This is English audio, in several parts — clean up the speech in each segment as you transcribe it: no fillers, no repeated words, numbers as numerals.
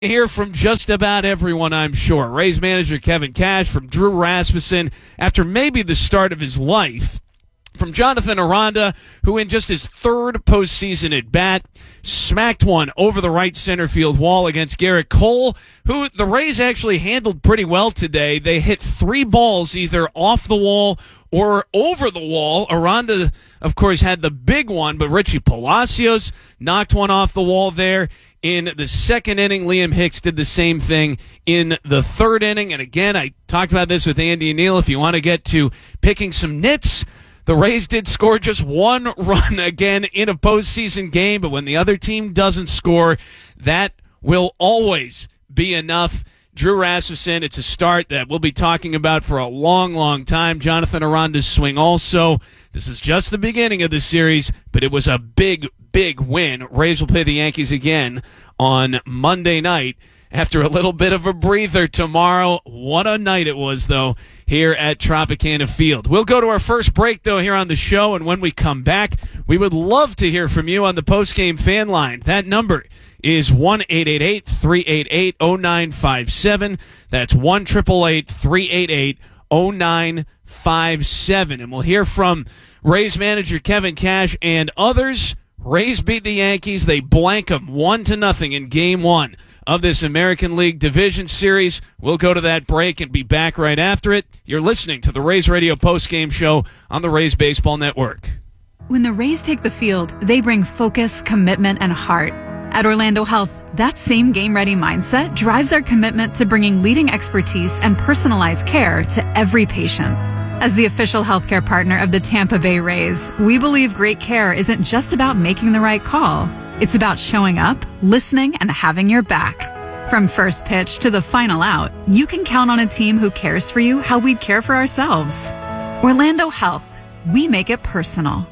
Hear from just about everyone, I'm sure. Rays manager Kevin Cash, from Drew Rasmussen, after maybe the start of his life, from Jonathan Aranda, who in just his third postseason at bat, smacked one over the right center field wall against Garrett Cole, who the Rays actually handled pretty well today. They hit 3 balls either off the wall or over the wall. Aranda, of course, had the big one, but Richie Palacios knocked one off the wall there. In the second inning, Liam Hicks did the same thing in the third inning. And again, I talked about this with Andy and Neil. If you want to get to picking some nits, the Rays did score just 1 run again in a postseason game. But when the other team doesn't score, that will always be enough. Drew Rasmussen, it's a start that we'll be talking about for a long, long time. Jonathan Aranda's swing also. This is just the beginning of the series, but it was a big, big win. Rays will play the Yankees again on Monday night after a little bit of a breather tomorrow. What a night it was, though, here at Tropicana Field. We'll go to our first break, though, here on the show, and when we come back, we would love to hear from you on the postgame fan line. That number is 1-888-388-0957. That's 1-888-388-0957. And we'll hear from Rays manager Kevin Cash and others. Rays beat the Yankees. They blank them 1-0 in Game 1 of this American League Division Series. We'll go to that break and be back right after it. You're listening to the Rays Radio postgame show on the Rays Baseball Network. When the Rays take the field, they bring focus, commitment, and heart. At Orlando Health, that same game-ready mindset drives our commitment to bringing leading expertise and personalized care to every patient. As the official healthcare partner of the Tampa Bay Rays, we believe great care isn't just about making the right call. It's about showing up, listening, and having your back. From first pitch to the final out, you can count on a team who cares for you how we'd care for ourselves. Orlando Health, we make it personal.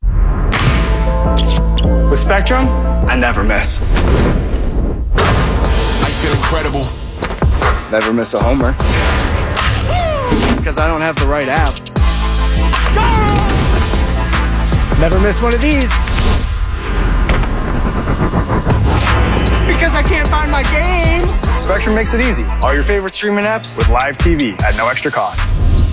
With Spectrum, I never miss. I feel incredible. Never miss a homer. Because I don't have the right app. Never miss one of these. Because I can't find my game. Spectrum makes it easy. All your favorite streaming apps with live TV at no extra cost.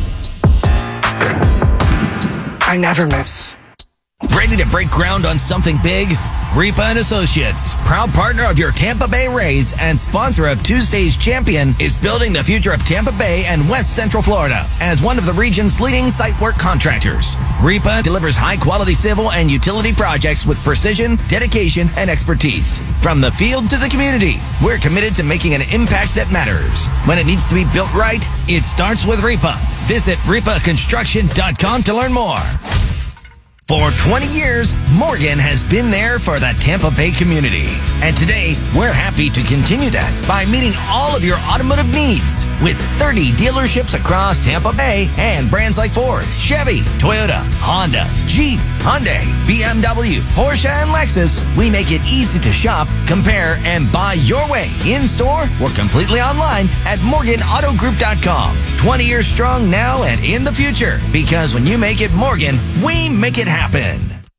I never miss. Ready to break ground on something big? Ripa & Associates, proud partner of your Tampa Bay Rays and sponsor of Tuesday's Champion, is building the future of Tampa Bay and West Central Florida as one of the region's leading site work contractors. Ripa delivers high-quality civil and utility projects with precision, dedication, and expertise. From the field to the community, we're committed to making an impact that matters. When it needs to be built right, it starts with Ripa. Visit ripaconstruction.com to learn more. For 20 years, Morgan has been there for the Tampa Bay community. And today, we're happy to continue that by meeting all of your automotive needs. With 30 dealerships across Tampa Bay and brands like Ford, Chevy, Toyota, Honda, Jeep, Hyundai, BMW, Porsche, and Lexus, we make it easy to shop, compare, and buy your way in-store or completely online at morganautogroup.com. 20 years strong now and in the future, because when you make it Morgan, we make it happen.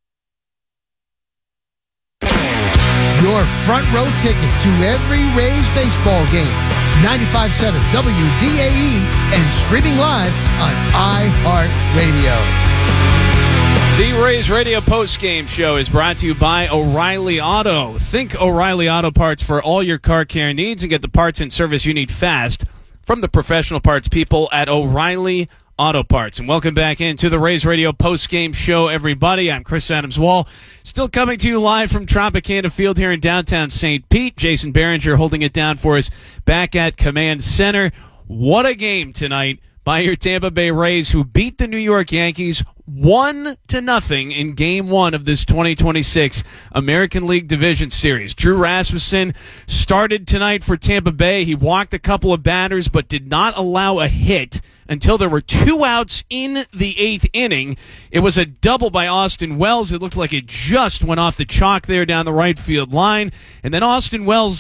Your front row ticket to every Rays baseball game. 95.7 WDAE and streaming live on iHeartRadio. The Rays Radio postgame show is brought to you by O'Reilly Auto. Think O'Reilly Auto Parts for all your car care needs and get the parts and service you need fast from the professional parts people at O'Reilly Auto Parts. And welcome back into the Rays Radio postgame show, everybody. I'm Chris Adams-Wall, still coming to you live from Tropicana Field here in downtown St. Pete. Jason Behringer holding it down for us back at Command Center. What a game tonight by your Tampa Bay Rays, who beat the New York Yankees 1-0 in Game 1 of this 2026 American League Division Series. Drew Rasmussen started tonight for Tampa Bay. He walked a couple of batters, but did not allow a hit until there were 2 outs in the 8th inning. It was a double by Austin Wells. It looked like it just went off the chalk there down the right field line. And then Austin Wells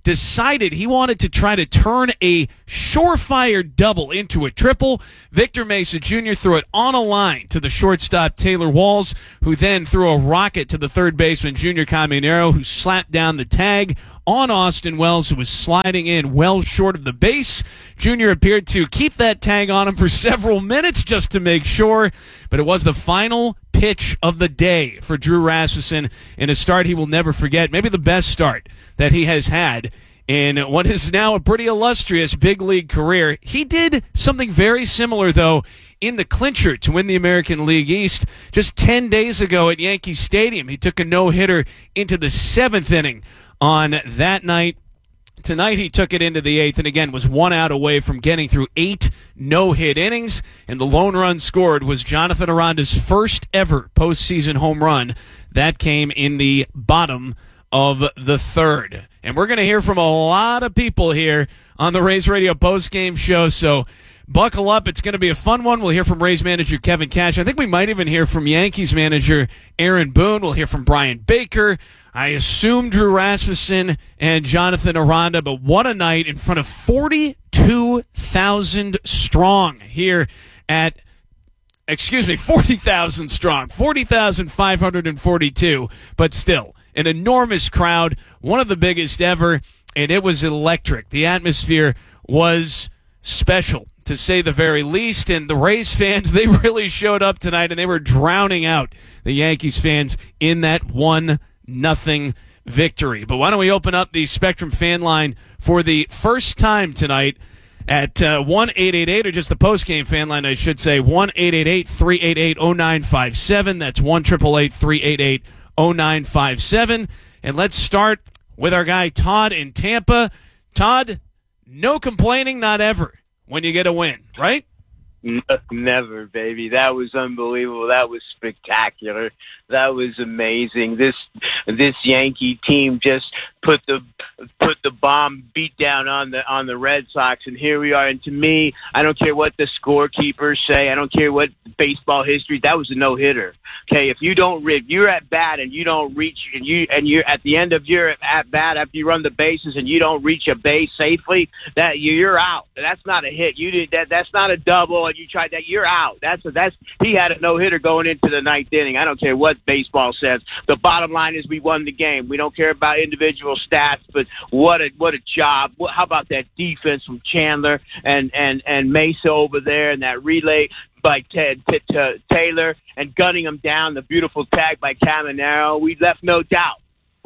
decided he wanted to try to turn a surefire double into a triple. Victor Mesa Jr. threw it on a line to the shortstop Taylor Walls, who then threw a rocket to the third baseman Junior Caminero, who slapped down the tag on Austin Wells, who was sliding in well short of the base. Junior appeared to keep that tag on him for several minutes just to make sure, but it was the final pitch of the day for Drew Rasmussen in a start he will never forget, maybe the best start that he has had in what is now a pretty illustrious big league career. He did something very similar, though, in the clincher to win the American League East just 10 days ago at Yankee Stadium. He took a no-hitter into the 7th inning on that night. Tonight he took it into the 8th and again was 1 out away from getting through 8 no-hit innings, and the lone run scored was Jonathan Aranda's first ever postseason home run. That came in the bottom of the 3rd. And we're going to hear from a lot of people here on the Rays Radio postgame show, so buckle up. It's going to be a fun one. We'll hear from Rays manager Kevin Cash. I think we might even hear from Yankees manager Aaron Boone. We'll hear from Brian Baker. I assume Drew Rasmussen and Jonathan Aranda, but what a night in front of 42,000 strong here at, 40,000 strong, 40,542, but still an enormous crowd, one of the biggest ever, and it was electric. The atmosphere was special, to say the very least, and the Rays fans, they really showed up tonight, and they were drowning out the Yankees fans in that 1-0 victory. But why don't we open up the Spectrum fan line for the first time tonight at 1-888, or just the postgame fan line, I should say, 1-888-388-0957. That's 1-888-388-0957. And let's start with our guy Todd in Tampa. Todd, no complaining, not ever, when you get a win, right? Never, baby. That was unbelievable. That was spectacular. That was amazing. This Yankee team just put the bomb beat down on the Red Sox, and here we are. And to me, I don't care what the scorekeepers say. I don't care what baseball history. That was a no hitter. Okay, if you're at bat and you don't reach, and you're at the end of your at bat after you run the bases and you don't reach a base safely, that you're out. That's not a hit. You did that. That's not a double. And you tried that. You're out. He had a no hitter going into the 9th inning. I don't care what baseball says. The bottom line is we won the game. We don't care about individual stats, but what a job. How about that defense from Chandler and Mesa over there, and that relay by Taylor and gunning him down, the beautiful tag by Caminero. We left no doubt.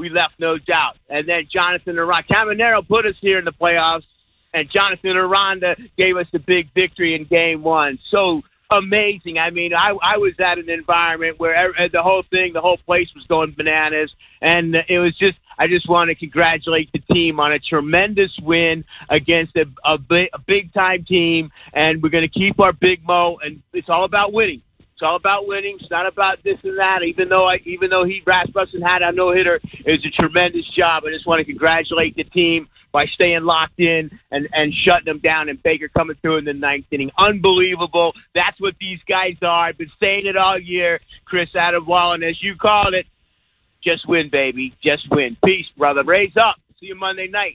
And then Jonathan Aranda. Caminero put us here in the playoffs, and Jonathan Aranda gave us the big victory in Game 1. So amazing. I mean, I was at an environment where the whole place was going bananas, and it was just, I just want to congratulate the team on a tremendous win against a big-time team, and we're going to keep our Big Mo, and it's all about winning. It's all about winning. It's not about this and that. Even though Rasmussen had a no-hitter, it was a tremendous job. I just want to congratulate the team by staying locked in and shutting them down, and Baker coming through in the 9th inning. Unbelievable. That's what these guys are. I've been saying it all year, Chris Adewale, and as you called it, just win, baby. Just win. Peace, brother. Raise up. See you Monday night.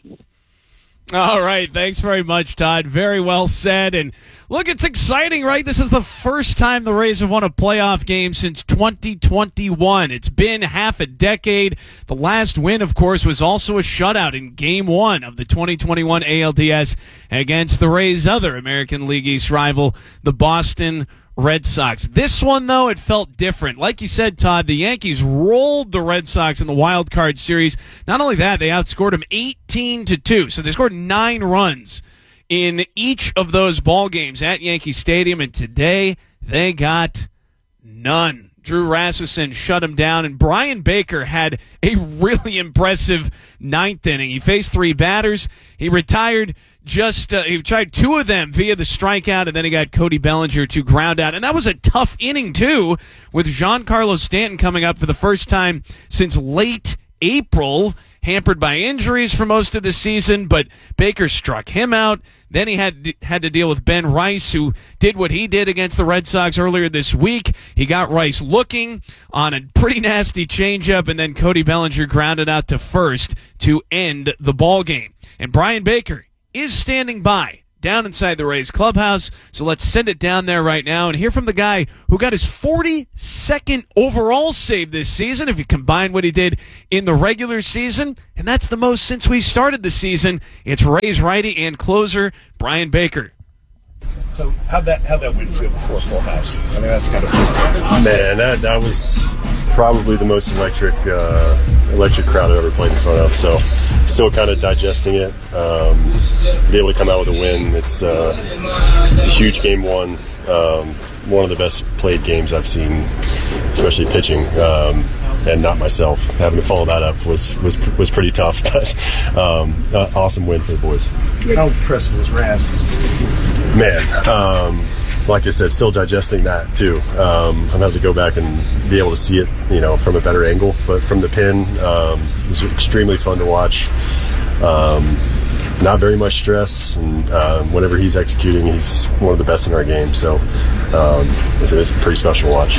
All right. Thanks very much, Todd. Very well said. And look, it's exciting, right? This is the first time the Rays have won a playoff game since 2021. It's been half a decade. The last win, of course, was also a shutout in Game 1 of the 2021 ALDS against the Rays' other American League East rival, the Boston Red Sox. This one, though, it felt different. Like you said, Todd, the Yankees rolled the Red Sox in the wild card series. Not only that, they outscored them 18-2. So they scored 9 runs in each of those ball games at Yankee Stadium, and today they got none. Drew Rasmussen shut him down, and Brian Baker had a really impressive 9th inning. He faced 3 batters. He retired he tried 2 of them via the strikeout, and then he got Cody Bellinger to ground out. And that was a tough inning, too, with Giancarlo Stanton coming up for the first time since late April, hampered by injuries for most of the season, but Baker struck him out. Then he had to deal with Ben Rice, who did what he did against the Red Sox earlier this week. He got Rice looking on a pretty nasty changeup, and then Cody Bellinger grounded out to first to end the ball game. And Brian Baker is standing by down inside the Rays clubhouse. So let's send it down there right now and hear from the guy who got his 42nd overall save this season, if you combine what he did in the regular season. And that's the most since we started the season. It's Rays righty and closer, Brian Baker. So how'd that win feel before full house? I mean, that's kind of man. That was probably the most electric crowd I've ever played in front of. So still kind of digesting it. Be able to come out with a win. It's a huge game one. One of the best played games I've seen, especially pitching. And not myself. Having to follow that up was pretty tough, but awesome win for the boys. How impressive was Raz? Man, like I said, still digesting that too. I'm going to have to go back and be able to see it, from a better angle. But from the pen, it was extremely fun to watch. Not very much stress, and whenever he's executing, he's one of the best in our game. So it was a pretty special watch.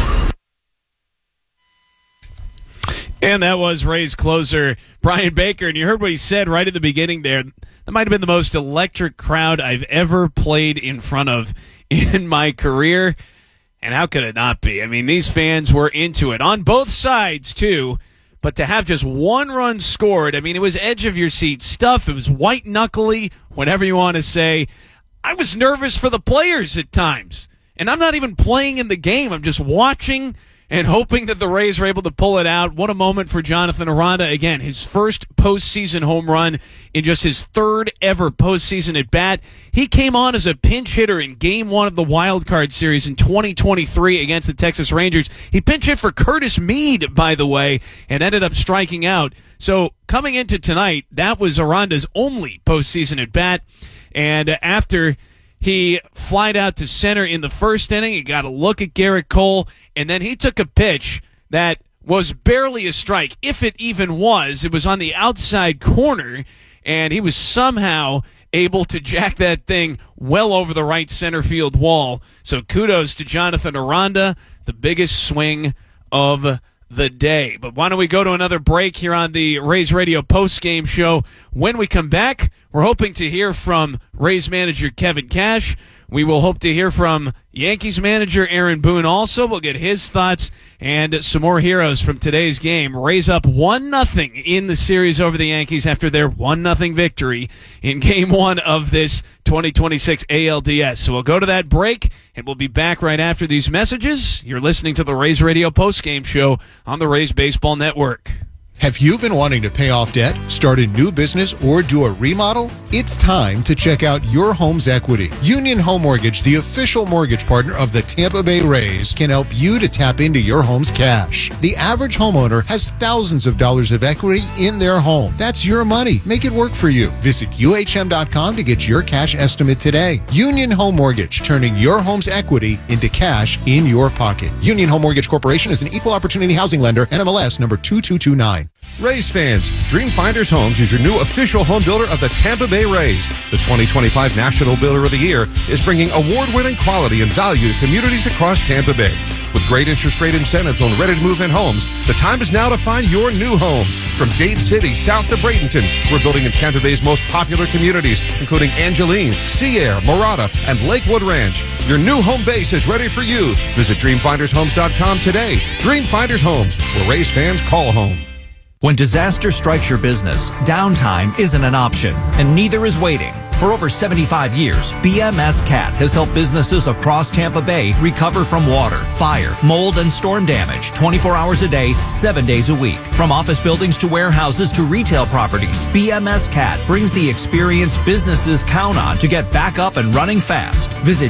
And that was Rays closer Brian Baker. And you heard what he said right at the beginning there. That might have been the most electric crowd I've ever played in front of in my career. And how could it not be? I mean, these fans were into it on both sides, too. But to have just one run scored, I mean, it was edge-of-your-seat stuff. It was white-knuckly, whatever you want to say. I was nervous for the players at times. And I'm not even playing in the game. I'm just watching and hoping that the Rays were able to pull it out. What a moment for Jonathan Aranda. Again, his first postseason home run in just his third ever postseason at bat. He came on as a pinch hitter in Game 1 of the Wild Card Series in 2023 against the Texas Rangers. He pinch hit for Curtis Mead, by the way, and ended up striking out. So coming into tonight, that was Aranda's only postseason at bat. And after he flied out to center in the first inning, he got a look at Garrett Cole, and then he took a pitch that was barely a strike, if it even was. It was on the outside corner, and he was somehow able to jack that thing well over the right center field wall. So kudos to Jonathan Aranda, the biggest swing of the day. But why don't we go to another break here on the Rays Radio postgame show. When we come back, we're hoping to hear from Rays manager Kevin Cash. We will hope to hear from Yankees manager Aaron Boone also. We'll get his thoughts and some more heroes from today's game. Rays up 1-0 in the series over the Yankees after their 1-0 victory in Game 1 of this 2026 ALDS. So we'll go to that break, and we'll be back right after these messages. You're listening to the Rays Radio postgame show on the Rays Baseball Network. Have you been wanting to pay off debt, start a new business, or do a remodel? It's time to check out Your Home's Equity. Union Home Mortgage, the official mortgage partner of the Tampa Bay Rays, can help you to tap into your home's cash. The average homeowner has thousands of dollars of equity in their home. That's your money. Make it work for you. Visit UHM.com to get your cash estimate today. Union Home Mortgage, turning your home's equity into cash in your pocket. Union Home Mortgage Corporation is an equal opportunity housing lender, NMLS number 2229. Rays fans, Dream Finders Homes is your new official home builder of the Tampa Bay Rays. The 2025 National Builder of the Year is bringing award-winning quality and value to communities across Tampa Bay. With great interest rate incentives on ready-to-move-in homes, the time is now to find your new home. From Dade City south to Bradenton, we're building in Tampa Bay's most popular communities, including Angeline, Sea Air, Morada, and Lakewood Ranch. Your new home base is ready for you. Visit DreamFindersHomes.com today. Dream Finders Homes, where Rays fans call home. When disaster strikes your business, downtime isn't an option, and neither is waiting. For over 75 years, BMS CAT has helped businesses across Tampa Bay recover from water, fire, mold, and storm damage 24 hours a day, 7 days a week. From office buildings to warehouses to retail properties, BMS CAT brings the experience businesses count on to get back up and running fast. Visit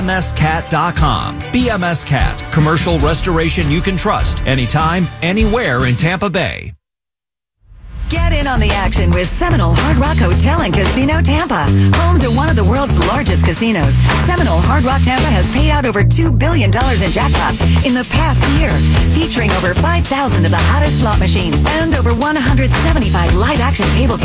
BMSCAT.com. BMS CAT, commercial restoration you can trust anytime, anywhere in Tampa Bay. Get in on the action with Seminole Hard Rock Hotel and Casino Tampa. Home to one of the world's largest casinos, Seminole Hard Rock Tampa has paid out over $2 billion in jackpots in the past year, featuring over 5,000 of the hottest slot machines and over 175 live action table games.